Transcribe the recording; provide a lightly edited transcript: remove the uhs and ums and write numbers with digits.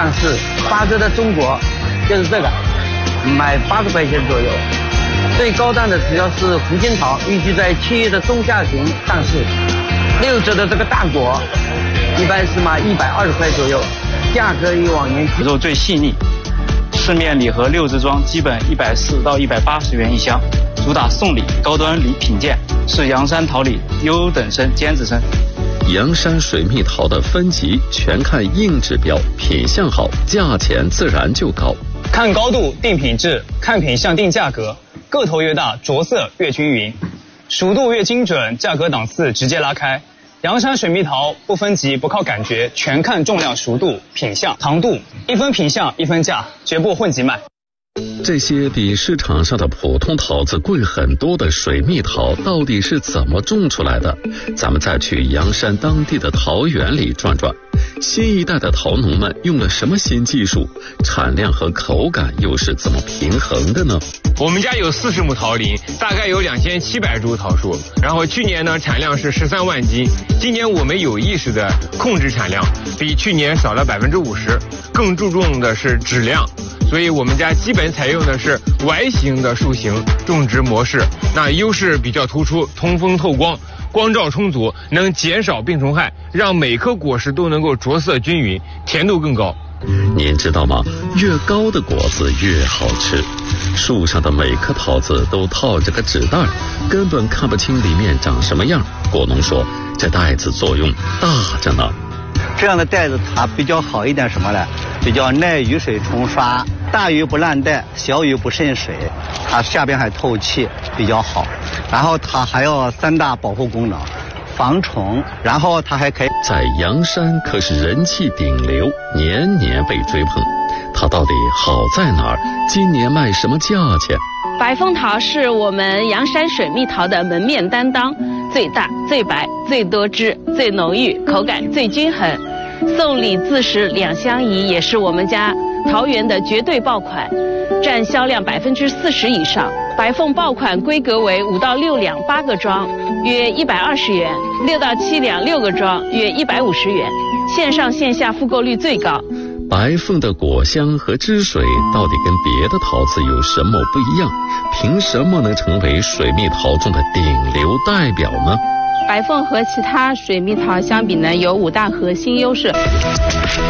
上市，发折的中国就是这个，卖80块钱左右。最高档的只要是福建桃，预计在7月的中下旬上市。6折的这个大果，一般是卖120块左右，价格与往年肉最细腻。市面礼盒6支装基本140到180元一箱，主打送礼、高端礼品鉴，是阳山桃李优等生、尖子生。 阳山水蜜桃的分级全看硬指标，品相好，价钱自然就高。 看高度定品质，看品相定价格，个头越大，着色越均匀，熟度越精准，价格档次直接拉开。阳山水蜜桃不分级，不靠感觉，全看重量、熟度、品相、糖度，一分品相一分价，绝不混级卖。 这些比市场上的普通桃子贵很多的水蜜桃到底是怎么种出来的？咱们再去阳山当地的桃园里转转，新一代的桃农们用了什么新技术？产量和口感又是怎么平衡的呢？ 我们家有40亩桃林，大概有2700株桃树，然后去年呢产量是13万斤，今年我们有意识的控制产量，比去年少了50%，更注重的是质量。所以我们家基本采用的是 Y 型的树形种植模式，那优势比较突出，通风透光，光照充足，能减少病虫害，让每颗果实都能够着色均匀，甜度更高。 您知道吗？越高的果子越好吃。树上的每颗桃子都套着个纸袋，根本看不清里面长什么样。果农说，这袋子作用大着呢。 这样的袋子它比较好一点，什么呢？比较耐雨水冲刷，大雨不烂袋，小雨不渗水，它下边还透气，比较好。然后它还有3大保护功能，防虫，然后它还可以在阳山可是人气顶流，年年被追捧。它到底好在哪儿？今年卖什么价钱？ 白凤桃是我们阳山水蜜桃的门面担当，最大、最白、最多汁、最浓郁，口感最均衡。送礼自食2相宜也是我们家桃园的绝对爆款，占销量40%以上。白凤爆款规格为5到6两8个装，约120元；6到7两6个装，约150元。线上线下复购率最高。 白凤的果香和汁水到底跟别的桃子有什么不一样？凭什么能成为水蜜桃中的顶流代表呢？ 白凤和其他水蜜桃相比呢，有5大核心优势。